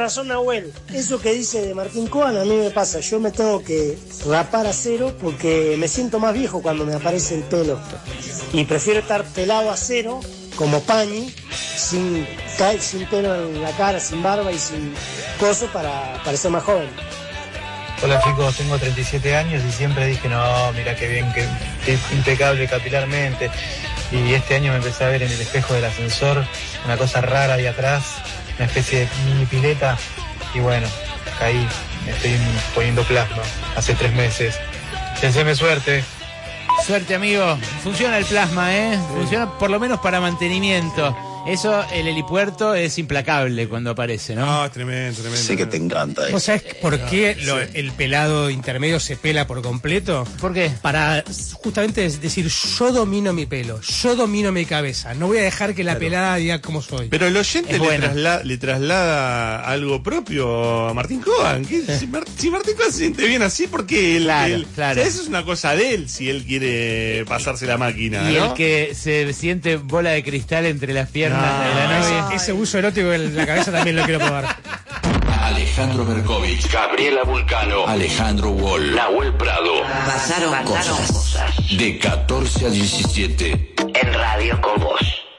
razón Nahuel, eso que dice de Martín Coan a mí me pasa, yo me tengo que rapar a cero porque me siento más viejo cuando me aparece el pelo y prefiero estar pelado a cero como Pañi, sin pelo en la cara, sin barba y sin coso para parecer más joven. Hola chicos, tengo 37 años y siempre dije, no, mira qué bien, qué impecable capilarmente. Y este año me empecé a ver en el espejo del ascensor una cosa rara ahí atrás, una especie de mini pileta. Y bueno, caí, me estoy poniendo plasma hace 3 meses. Deséame suerte. Suerte, amigo. Funciona el plasma, ¿eh? Funciona por lo menos para mantenimiento. Eso, el helipuerto es implacable cuando aparece, ¿no? No, es tremendo. Sé que te encanta eso. ¿Vos sabés por qué el pelado intermedio se pela por completo? ¿Por qué? Para justamente decir, yo domino mi pelo, yo domino mi cabeza, no voy a dejar que la pelada diga cómo soy. Pero el oyente le traslada algo propio a Martín Coan. Si Martín Coan se siente bien así, porque él... Claro. O sea, eso es una cosa de él, si él quiere pasarse la máquina, Y ¿no? el que se siente bola de cristal entre las piernas de la novia. Ese uso erótico en la cabeza también lo quiero probar. Alejandro Berkovich, Gabriela Vulcano, Alejandro Wall, Nahuel Prado. Pasaron cosas. De 14 a 17. En Radio con Vos.